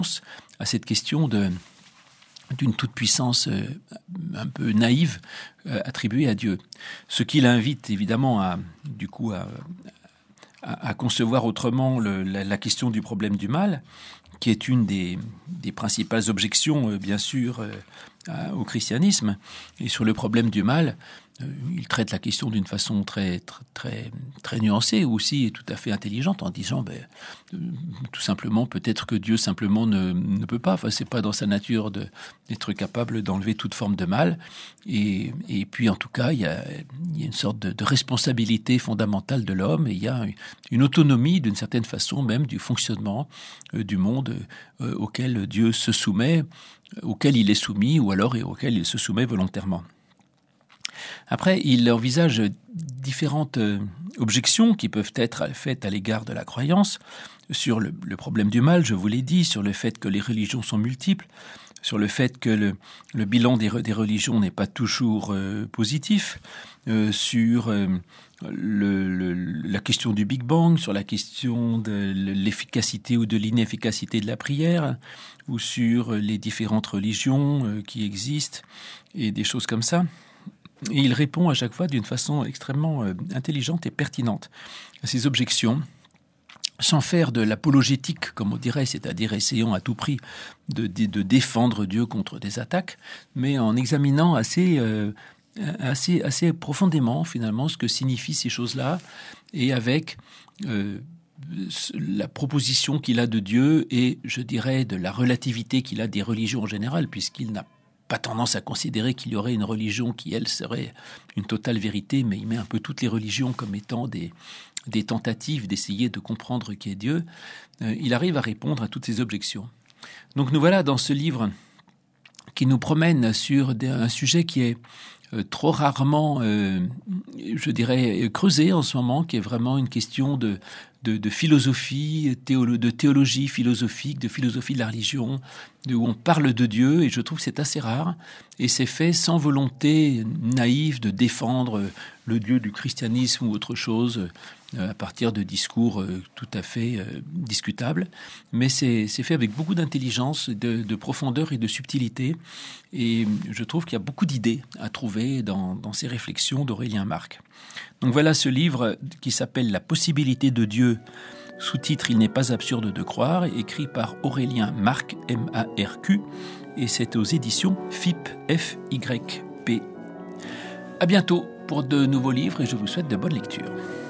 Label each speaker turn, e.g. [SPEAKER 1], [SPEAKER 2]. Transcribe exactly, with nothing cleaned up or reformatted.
[SPEAKER 1] à cette question de, d'une toute-puissance euh, un peu naïve euh, attribuée à Dieu. Ce qui l'invite évidemment à, du coup, à, à, à concevoir autrement le, la, la question du problème du mal, qui est une des, des principales objections, euh, bien sûr, euh, à, au christianisme. Et sur le problème du mal, euh, il traite la question d'une façon très, très, très, très nuancée, aussi et tout à fait intelligente, en disant, ben, euh, tout simplement, peut-être que Dieu simplement ne, ne peut pas. Enfin, c'est pas dans sa nature de, d'être capable d'enlever toute forme de mal. Et, et puis, en tout cas, il y a, il y a une sorte de, de responsabilité fondamentale de l'homme, et il y a une autonomie, d'une certaine façon, même du fonctionnement euh, du monde euh, auquel Dieu se soumet, auquel il est soumis, ou alors et auquel il se soumet volontairement. Après, il envisage différentes euh, objections qui peuvent être faites à l'égard de la croyance, sur le, le problème du mal, je vous l'ai dit, sur le fait que les religions sont multiples, sur le fait que le, le bilan des, des religions n'est pas toujours euh, positif, euh, sur euh, le, le, la question du Big Bang, sur la question de l'efficacité ou de l'inefficacité de la prière, ou sur les différentes religions euh, qui existent, et des choses comme ça. Et il répond à chaque fois d'une façon extrêmement euh, intelligente et pertinente à ces objections, sans faire de l'apologétique, comme on dirait, c'est-à-dire essayant à tout prix de, de, de défendre Dieu contre des attaques, mais en examinant assez, euh, assez, assez profondément, finalement, ce que signifient ces choses-là, et avec euh, la proposition qu'il a de Dieu et, je dirais, de la relativité qu'il a des religions en général, puisqu'il n'a pas tendance à considérer qu'il y aurait une religion qui, elle, serait une totale vérité, mais il met un peu toutes les religions comme étant des, des tentatives d'essayer de comprendre qui est Dieu. Euh, il arrive à répondre à toutes ces objections. Donc nous voilà dans ce livre qui nous promène sur des, un sujet qui est euh, trop rarement, euh, je dirais, creusé en ce moment, qui est vraiment une question de, de, de philosophie, théolo- de théologie philosophique, de philosophie de la religion, de, où on parle de Dieu, et je trouve que c'est assez rare, et c'est fait sans volonté naïve de défendre le Dieu du christianisme ou autre chose, à partir de discours tout à fait euh, discutables, mais c'est, c'est fait avec beaucoup d'intelligence, de, de profondeur et de subtilité, et je trouve qu'il y a beaucoup d'idées à trouver dans, dans ces réflexions d'Aurélien Marc. Donc voilà ce livre qui s'appelle « La possibilité de Dieu », sous-titre « Il n'est pas absurde de croire », écrit par Aurélien Marc, M A R Q, et c'est aux éditions F I P, F Y P. À bientôt pour de nouveaux livres et je vous souhaite de bonnes lectures.